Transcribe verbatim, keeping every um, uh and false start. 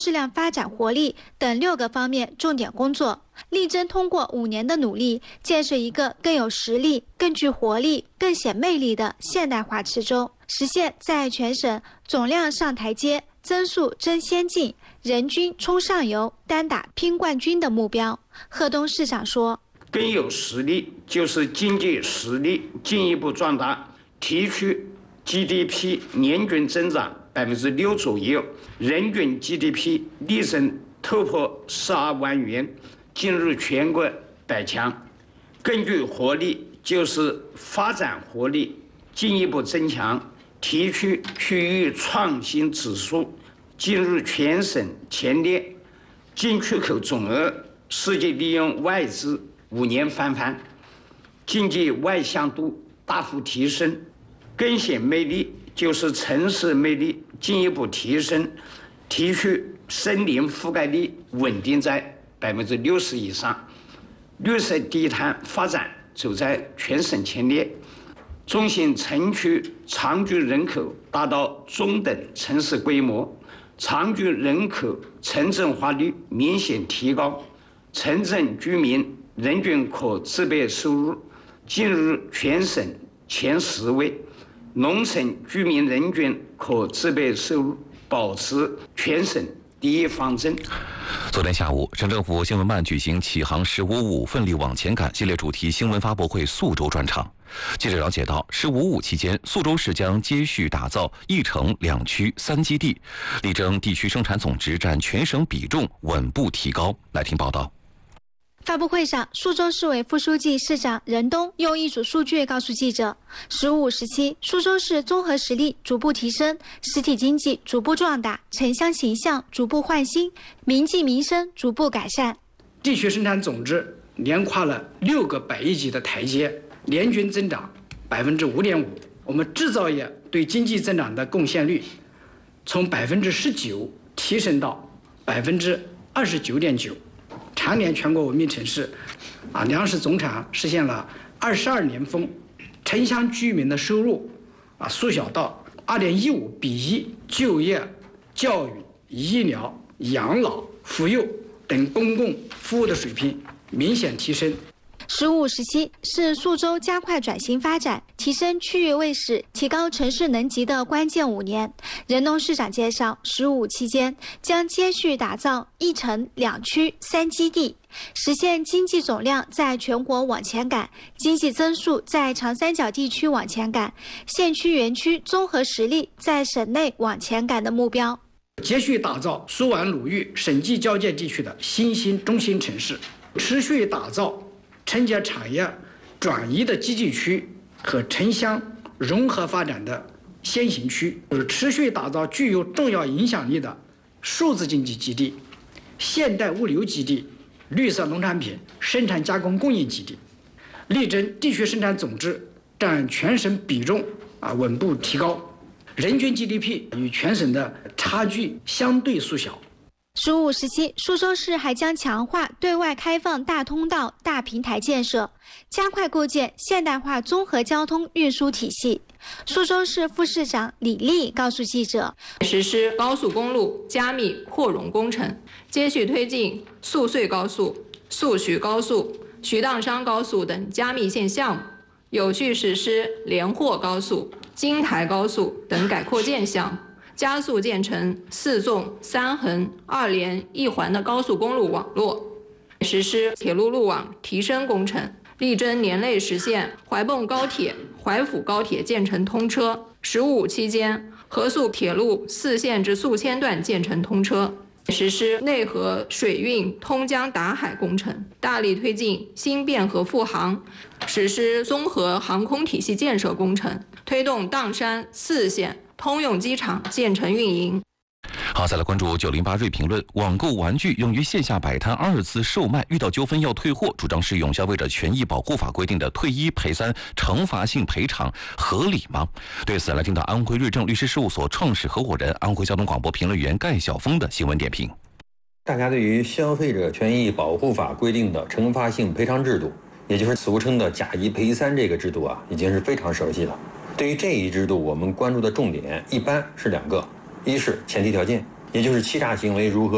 质量发展活力等六个方面重点工作，力争通过五年的努力，建设一个更有实力、更具活力、更显魅力的现代化池州，实现在全省总量上台阶、增速争先进、人均冲上游、单打拼冠军的目标。贺东市长说：“ 更有实力就是经济实力进一步壮大，提取 G D P 年均增长百分之六左右，人均 G D P 力争突破十二万元，进入全国百强。更具活力就是发展活力进一步增强，提取区域创新指数进入全省前列，进出口总额实际利用外资五年翻番，经济外向度大幅提升。更显魅力就是城市魅力进一步提升，提取森林覆盖率稳定在百分之六十以上，绿色低碳发展走在全省前列，中心城区常住人口达到中等城市规模，常住人口城镇化率明显提高，城镇居民人均可支配收入进入全省前十位，农村居民人均可支配收入保持全省第一方针。 昨天下午，省政府新闻办举行启航十五五奋力往前赶系列主题新闻发布会宿州专场。记者了解到，十五五期间，宿州市将接续打造一城两区三基地，力争地区生产总值占全省比重稳步提高。来听报道。 发布会上，宿州市委副书记、市长任东用一组数据告诉记者：“十五时期，宿州市综合实力逐步提升，实体经济逐步壮大，城乡形象逐步焕新，民计民生逐步改善， 地区生产总值连跨了六个百亿级的台阶，年均增长百分之五点五。我们制造业对经济增长的贡献率从百分之十九提升到百分之二十九点九。” 常年全国文明城市，啊，粮食总产实现了二十二年丰，城乡居民的收入啊缩小到二点一五比一，就业、教育、医疗、养老、妇幼等公共服务的水平明显提升。 十五时期是宿州加快转型发展、提升区域卫士、提高城市能级的关键五年。任东市长介绍，十五期间将接续打造一城两区三基地，实现经济总量在全国往前赶，经济增速在长三角地区往前赶，县区园区综合实力在省内往前赶的目标。 接续打造苏皖鲁豫省际交界地区的新兴中心城市，持续打造 承接产业转移的基地区和城乡融合发展的先行区，就是持续打造具有重要影响力的数字经济基地、现代物流基地、绿色农产品生产加工供应基地，力争地区生产总值占全省比重啊稳步提高，人均 G D P 与全省的差距相对缩小。 十五时期，宿州市还将强化对外开放大通道、大平台建设，加快构建现代化综合交通运输体系。宿州市副市长李丽告诉记者， 实施高速公路加密扩容工程，接续推进宿隧高速、宿徐高速、徐荡山高速等加密线项目，有序实施连霍高速、京台高速等改扩建项目。 加速建成四纵三横二连一环的高速公路网络，实施铁路路网提升工程，力争年内实现怀泵高铁、怀抚高铁建成通车。十五期间，合速铁路四线至宿迁段建成通车，实施内河水运通江达海工程，大力推进新汴河复航，实施综合航空体系建设工程，推动砀山四线 通用机场建成运营。 好，再来关注九零八锐评论：网购玩具用于线下摆摊二次售卖，遇到纠纷要退货，主张适用消费者权益保护法规定的退一赔三惩罚性赔偿合理吗？对此，来听到安徽瑞正律师事务所创始合伙人、安徽交通广播评论员盖晓峰的新闻点评。 大家对于消费者权益保护法规定的惩罚性赔偿制度，也就是俗称的假一赔三这个制度啊，已经是非常熟悉了。 对于这一制度，我们关注的重点一般是两个，一是前提条件，也就是欺诈行为如何